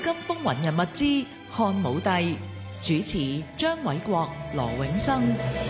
金風雲人物之漢武帝，主持張偉國、羅永生。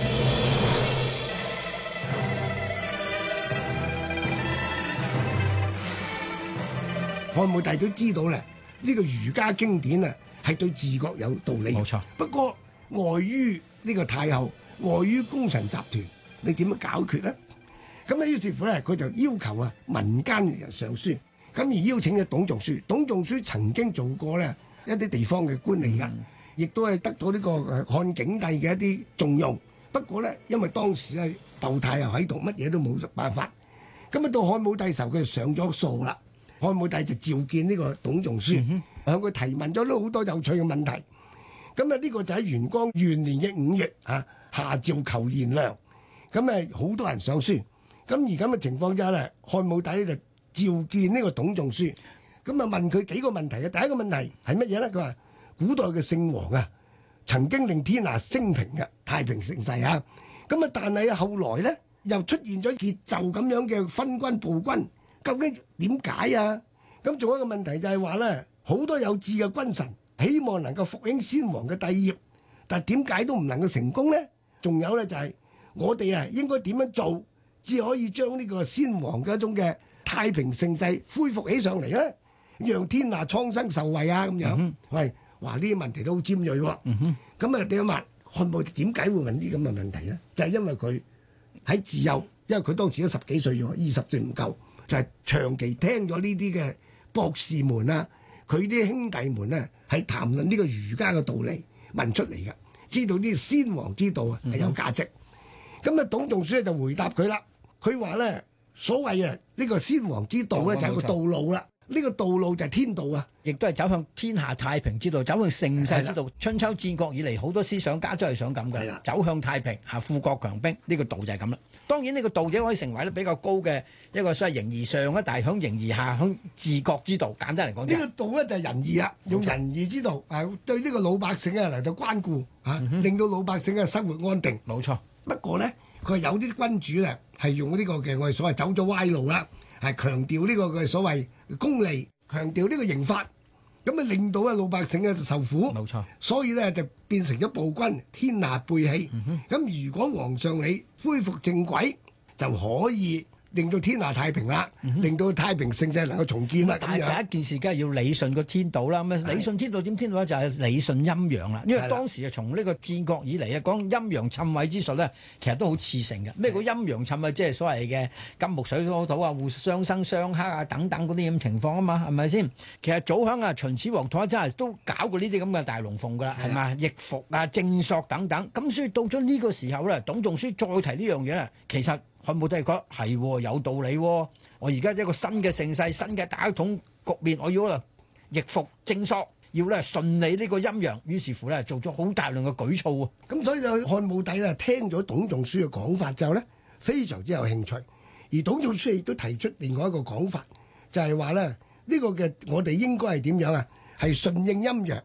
漢武帝都知道咧，呢個儒家經典啊，係對治國有道理。 冇錯。不過礙於呢個太后，礙於功臣集團，你點樣解決呢？咁啊，於是乎咧，佢就要求啊民間人上書，咁而邀請咗董仲舒。董仲舒曾經做過咧一啲地方嘅官嚟㗎，亦都係得到呢個漢景帝嘅一啲重用。不過咧，因為當時咧竇太后喺度，乜嘢都冇辦法。咁啊，到漢武帝時候，佢就上咗訴啦。漢武帝就召見呢個董仲舒，向佢提問咗好多有趣嘅問題。咁啊，呢個就喺元光元年嘅5月啊，下詔求賢良。咁啊，好多人上書。咁而咁嘅情況之下咧，漢武帝就召見呢個董仲舒。咁啊，問佢幾個問題嘅。第一個問題係乜嘢咧？佢話古代嘅聖王啊，曾經令天下升平嘅太平盛世啊。咁啊，但係後來咧又出現咗桀紂咁樣嘅昏君暴君。究竟點解啊？咁仲有一個問題就係話咧，好多有志嘅君臣希望能夠復興先王嘅帝業，但係點解都唔能夠成功咧？仲有咧就係我哋啊應該點樣做，至可以將呢個先王嘅一種嘅太平盛世恢復起上嚟咧，讓天下蒼生受惠啊咁樣。喂，哇！呢啲問題都好尖鋭喎。咁啊，你諗漢武帝點解會問啲咁嘅問題咧？就係因為佢喺自幼，因為佢當時都10幾歲喎，20歲唔夠。就係長期聽咗呢啲嘅博士們啊，佢啲兄弟們咧係談論呢個儒家嘅道理問出嚟嘅，知道啲先王之道啊係有價值。咁啊，董仲舒就回答佢啦。佢話咧，所謂啊呢個先王之道咧就係個道路啦。呢個道路就係天道啊， 亦都係走向天下太平之道，走向盛世之道。春秋戰國以嚟，好多思想家都係想咁嘅，走向太平啊，富國強兵，呢個道就係咁啦。當然呢個道亦可以成為咧比較高嘅一個所謂形而上啊，但係響形而下，響治國之道。簡單嚟講， 呢個道咧就係仁義啊，用仁義之道對呢個老百姓啊嚟到關顧啊，令到老百姓嘅生活安定。 冇錯。 不過咧，佢有啲君主咧係用呢個嘅我哋所謂走咗歪路啦。係強調呢個嘅所謂功利，強調呢個刑罰，咁啊令到啊老百姓啊受苦。 冇錯， 所以咧就變成咗暴君，天下背棄。咁如果皇上你恢復正軌，就可以令到天下太平啦，令到太平盛世能夠重建啦。 但係第一件事，梗係要理順個天道啦。咁啊，理順天道點天道咧？就係理順陰陽啦。因為當時啊，從呢個戰國以嚟啊，講陰陽衾位之術咧，其實都好熾盛嘅。咩叫陰陽衾位？即係所謂嘅金木水火土啊，互相生相克啊，等等嗰啲咁情況啊嘛，係咪先？其實早響啊秦始皇台真係都搞過呢啲咁嘅大龍鳳噶啦，係嘛？易服啊、正朔等等。咁所以到咗呢個時候咧，董仲舒再提呢樣嘢咧，其實漢武帝講係有道理喎，我而家一個新嘅盛世、新嘅大一統局面，我要啦易服正朔，要咧順利呢個陰陽，於是乎咧做咗好大量嘅舉措啊！ 咁所以就漢武帝咧聽咗董仲舒嘅講法之後咧，非常之有興趣。而董仲舒亦都提出另外一個講法，就係話咧呢個嘅我哋應該係點樣啊？係順應陰陽，